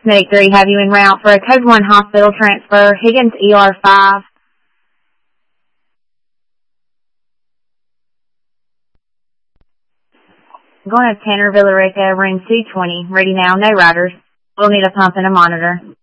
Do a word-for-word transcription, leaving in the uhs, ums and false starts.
Medic three have you en route for a Code one hospital transfer, Higgins E R five. Going to Tanner Villarica, room two twenty. Ready now, no riders. We'll need a pump and a monitor.